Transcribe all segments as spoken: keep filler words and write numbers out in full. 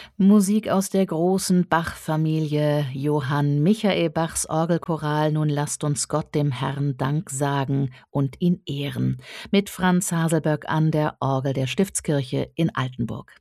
Musik aus der großen Bach-Familie Johann Michael Bachs Orgelchoral „Nun lasst uns Gott dem Herrn Dank sagen und ihn ehren" mit Franz Haselböck an der Orgel der Stiftskirche in Altenburg.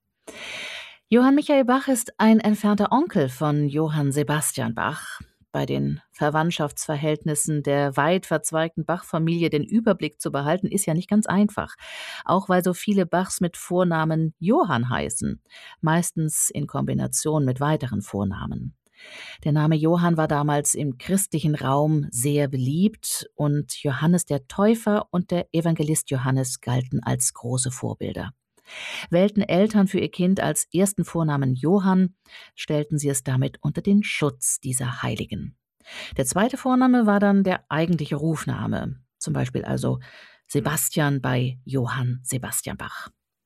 Johann Michael Bach ist ein entfernter Onkel von Johann Sebastian Bach. Bei den Verwandtschaftsverhältnissen der weit verzweigten Bach-Familie den Überblick zu behalten, ist ja nicht ganz einfach. Auch weil so viele Bachs mit Vornamen Johann heißen, meistens in Kombination mit weiteren Vornamen. Der Name Johann war damals im christlichen Raum sehr beliebt und Johannes der Täufer und der Evangelist Johannes galten als große Vorbilder. Wählten Eltern für ihr Kind als ersten Vornamen Johann, stellten sie es damit unter den Schutz dieser Heiligen. Der zweite Vorname war dann der eigentliche Rufname, zum Beispiel also Sebastian bei Johann Sebastian Bach.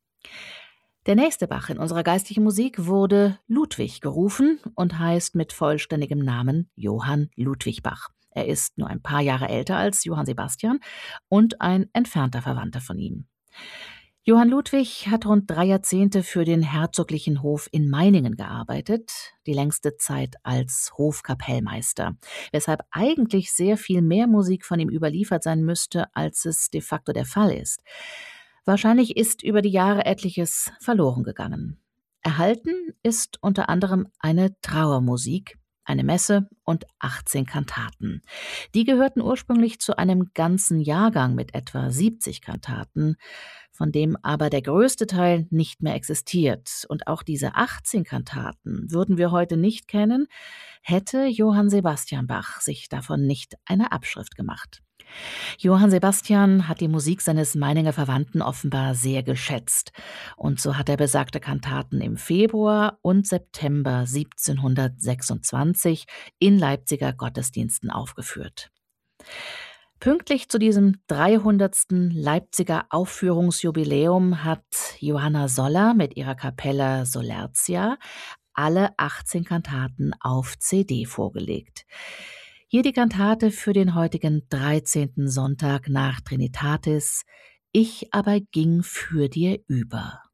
Der nächste Bach in unserer geistlichen Musik wurde Ludwig gerufen und heißt mit vollständigem Namen Johann Ludwig Bach. Er ist nur ein paar Jahre älter als Johann Sebastian und ein entfernter Verwandter von ihm. Johann Ludwig hat rund drei Jahrzehnte für den herzoglichen Hof in Meiningen gearbeitet, die längste Zeit als Hofkapellmeister, weshalb eigentlich sehr viel mehr Musik von ihm überliefert sein müsste, als es de facto der Fall ist. Wahrscheinlich ist über die Jahre etliches verloren gegangen. Erhalten ist unter anderem eine Trauermusik, eine Messe und achtzehn Kantaten. Die gehörten ursprünglich zu einem ganzen Jahrgang mit etwa siebzig Kantaten, von dem aber der größte Teil nicht mehr existiert. Und auch diese achtzehn Kantaten würden wir heute nicht kennen, hätte Johann Sebastian Bach sich davon nicht eine Abschrift gemacht. Johann Sebastian hat die Musik seines Meininger Verwandten offenbar sehr geschätzt. Und so hat er besagte Kantaten im Februar und September siebzehnhundertsechsundzwanzig in Leipziger Gottesdiensten aufgeführt. Pünktlich zu diesem dreihundertsten Leipziger Aufführungsjubiläum hat Johanna Soller mit ihrer Capella Solertia alle achtzehn Kantaten auf C D vorgelegt. Hier die Kantate für den heutigen dreizehnten Sonntag nach Trinitatis: Ich aber ging für dir über.